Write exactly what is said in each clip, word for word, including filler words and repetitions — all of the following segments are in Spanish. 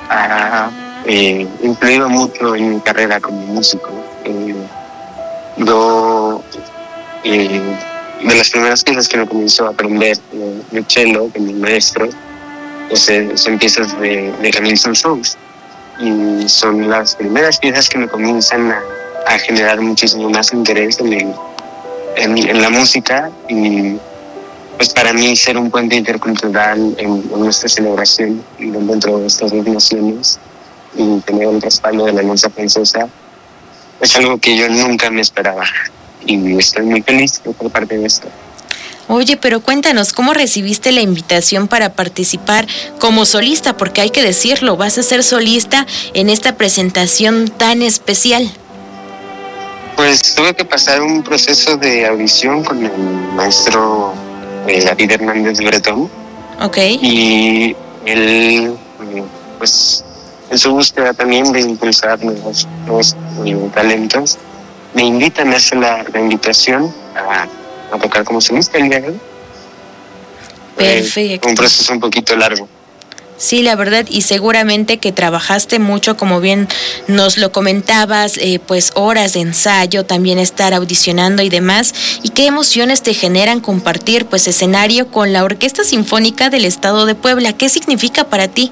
ha eh, influido mucho en mi carrera como músico. Eh, yo, eh, de las primeras piezas que me comenzó a aprender eh, de cello, de mi maestro, pues, eh, son piezas de, de Camille Saint-Saëns. Y son las primeras piezas que me comienzan a, a generar muchísimo más interés en, el, en, en la música, y pues para mí ser un puente intercultural en, en nuestra celebración dentro de estas dos naciones y tener el respaldo de la Alianza Francesa es algo que yo nunca me esperaba, y estoy muy feliz por parte de esto. Oye, pero cuéntanos, ¿cómo recibiste la invitación para participar como solista? Porque hay que decirlo, vas a ser solista en esta presentación tan especial. Pues tuve que pasar un proceso de audición con el maestro eh, David Hernández Bretón. Ok. Y él, pues, en su búsqueda también de impulsar nuevos, nuevos eh, talentos, me invitan, me hace la, la invitación a a tocar como solista el día de hoy. Perfecto. Eh, un proceso un poquito largo. Sí, la verdad, y seguramente que trabajaste mucho, como bien nos lo comentabas, eh, pues horas de ensayo, también estar audicionando y demás. ¿Y qué emociones te generan compartir pues escenario con la Orquesta Sinfónica del Estado de Puebla? ¿Qué significa para ti?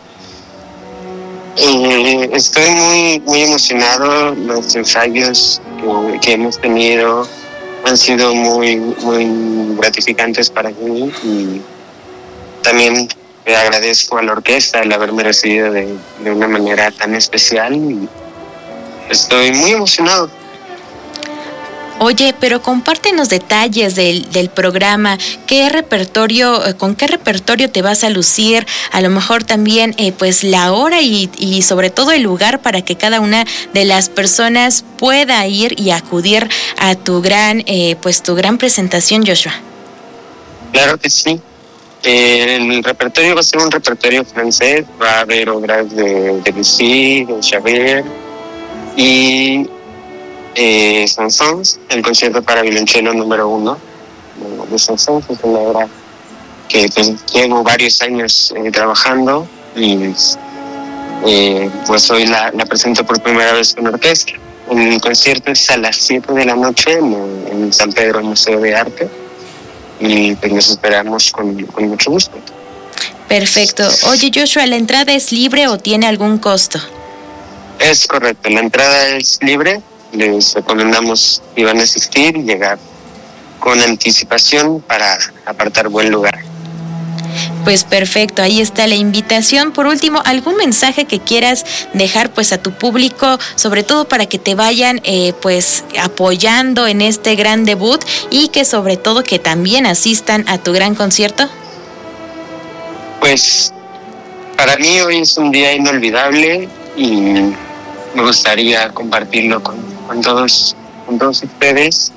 Eh, estoy muy, muy emocionado. Los ensayos que, que hemos tenido han sido muy, muy gratificantes para mí, y también le agradezco a la orquesta el haberme recibido de, de una manera tan especial, y estoy muy emocionado. Oye, pero compártenos detalles del, del programa, qué repertorio, con qué repertorio te vas a lucir, a lo mejor también eh, pues la hora y, y sobre todo el lugar para que cada una de las personas pueda ir y acudir a tu gran, eh, pues tu gran presentación, Joshua. Claro que sí. Eh, el repertorio va a ser un repertorio francés, va a haber obras de Debussy, de Javert y Eh, Saint-Saëns, el concierto para violonchelo número uno de Saint-Saëns. Es una obra que pues, llevo varios años eh, trabajando, y eh, pues hoy la, la presento por primera vez con orquesta. El concierto es a las siete de la noche en, en San Pedro Museo de Arte, y pues nos esperamos con, con mucho gusto. Perfecto. Oye, Joshua, ¿la entrada es libre o tiene algún costo? Es correcto, la entrada es libre. Les recomendamos que van a asistir y llegar con anticipación para apartar buen lugar. Pues perfecto, ahí está la invitación. Por último, ¿algún mensaje que quieras dejar pues a tu público, sobre todo para que te vayan eh, pues apoyando en este gran debut, y que sobre todo que también asistan a tu gran concierto? Pues para mí hoy es un día inolvidable, y me gustaría compartirlo con, con todos con todos ustedes.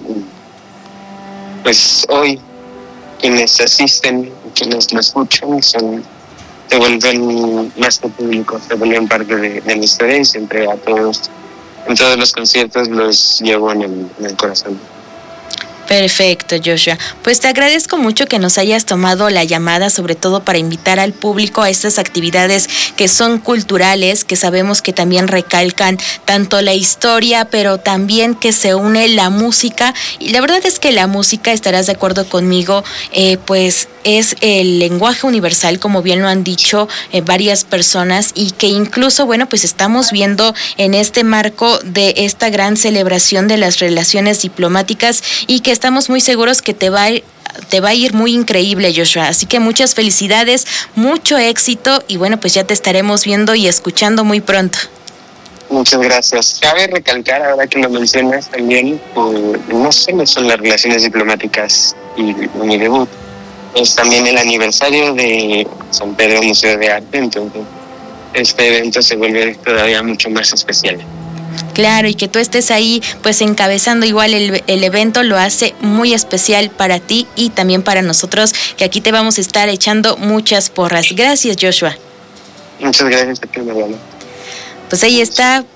Pues hoy quienes asisten, quienes lo escuchan, son, se vuelven más que público, se vuelven parte de, de mi historia, y siempre a todos, en todos los conciertos los llevo en el, en el corazón. Perfecto, Joshua. Pues te agradezco mucho que nos hayas tomado la llamada, sobre todo para invitar al público a estas actividades que son culturales, que sabemos que también recalcan tanto la historia, pero también que se une la música. Y la verdad es que la música, estarás de acuerdo conmigo, eh, pues es el lenguaje universal, como bien lo han dicho eh, varias personas, y que incluso, bueno, pues estamos viendo en este marco de esta gran celebración de las relaciones diplomáticas, y que estamos muy seguros que te va a ir, te va a ir muy increíble, Joshua. Así que muchas felicidades, mucho éxito, y bueno, pues ya te estaremos viendo y escuchando muy pronto. Muchas gracias. Cabe recalcar, ahora que lo mencionas también, eh, no solo son las relaciones diplomáticas y mi debut, es también el aniversario de San Pedro Museo de Arte, entonces este evento se vuelve todavía mucho más especial. Claro, y que tú estés ahí pues encabezando igual el, el evento lo hace muy especial para ti y también para nosotros, que aquí te vamos a estar echando muchas porras. Gracias, Joshua. Muchas gracias a ti, Mariana. Pues ahí está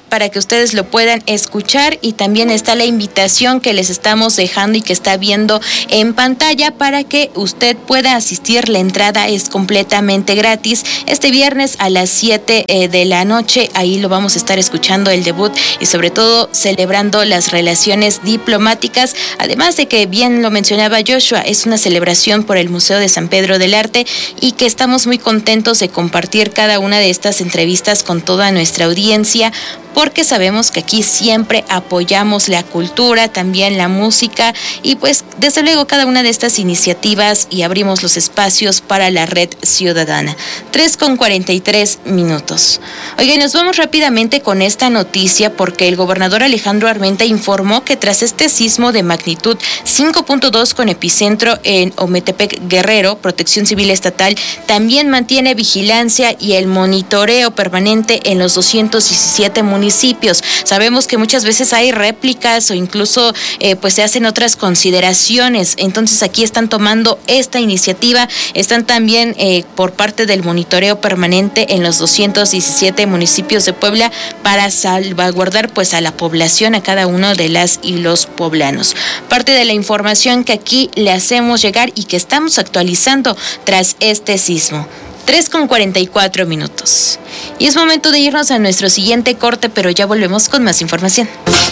para que ustedes lo puedan escuchar, y también está la invitación que les estamos dejando y que está viendo en pantalla para que usted pueda asistir. La entrada es completamente gratis. Este viernes a las siete eh, de la noche, ahí lo vamos a estar escuchando el debut y sobre todo celebrando las relaciones diplomáticas, además de que bien lo mencionaba Joshua, es una celebración por el Museo de San Pedro del Arte y que estamos muy contentos de compartir cada una de estas entrevistas con toda nuestra audiencia, porque sabemos que aquí siempre apoyamos la cultura, también la música y pues desde luego cada una de estas iniciativas, y abrimos los espacios para la Red Ciudadana. tres con cuarenta y tres minutos. Oigan, nos vamos rápidamente con esta noticia porque el gobernador Alejandro Armenta informó que tras este sismo de magnitud cinco punto dos con epicentro en Ometepec, Guerrero, Protección Civil Estatal también mantiene vigilancia y el monitoreo permanente en los doscientos diecisiete municipios. Sabemos que muchas veces hay réplicas o incluso eh, pues se hacen otras consideraciones, entonces aquí están tomando esta iniciativa, están también eh, por parte del monitoreo permanente en los doscientos diecisiete municipios de Puebla para salvaguardar pues a la población, a cada uno de las y los poblanos. Parte de la información que aquí le hacemos llegar y que estamos actualizando tras este sismo. tres con cuarenta y cuatro minutos. Y es momento de irnos a nuestro siguiente corte, pero ya volvemos con más información.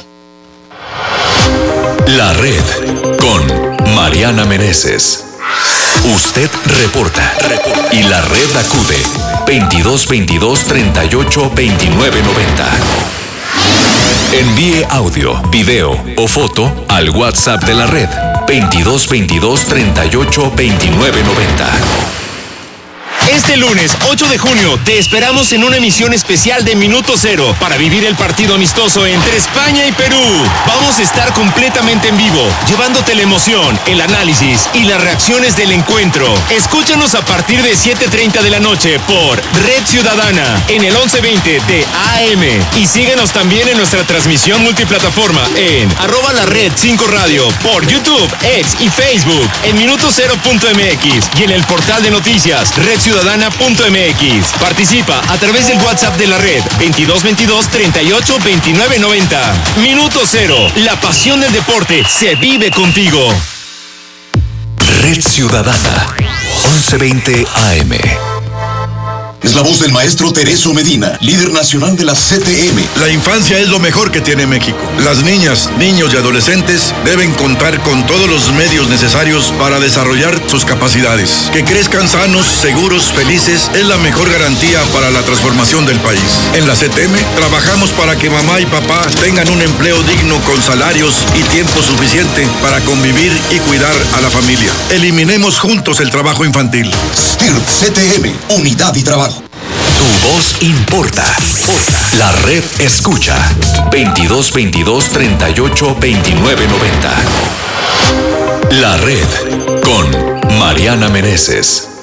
La Red con Mariana Meneses. Usted reporta y la red acude veintidós veintidós treinta y ocho veintinueve noventa. Envíe audio, video o foto al WhatsApp de la red veintidós veintidós treinta y ocho veintinueve noventa. Este lunes ocho de junio te esperamos en una emisión especial de Minuto Cero para vivir el partido amistoso entre España y Perú. Vamos a estar completamente en vivo, llevándote la emoción, el análisis y las reacciones del encuentro. Escúchanos a partir de siete treinta de la noche por Red Ciudadana en el once veinte de A M y síguenos también en nuestra transmisión multiplataforma en arroba la red cinco radio por YouTube, X y Facebook en minuto cero punto m x y en el portal de noticias red ciudadana punto m x. Participa a través del WhatsApp de la red veintidós veintidós treinta y ocho veintinueve noventa. Minuto Cero, la pasión del deporte se vive contigo. Red Ciudadana, once veinte A M. Es la voz del maestro Tereso Medina, líder nacional de la C T M. La infancia es lo mejor que tiene México. Las niñas, niños y adolescentes deben contar con todos los medios necesarios para desarrollar sus capacidades. Que crezcan sanos, seguros, felices es la mejor garantía para la transformación del país. En la C T M trabajamos para que mamá y papá tengan un empleo digno con salarios y tiempo suficiente para convivir y cuidar a la familia. Eliminemos juntos el trabajo infantil. S T I R P C T M, unidad y trabajo. Tu voz importa. La red escucha. veintidós veintidós treinta y ocho veintinueve noventa. La red con Mariana Meneses.